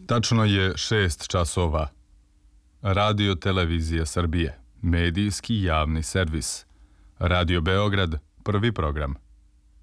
Tačno je 6 časova. Radio Televizija Srbije, medijski javni servis. Radio Beograd, prvi program.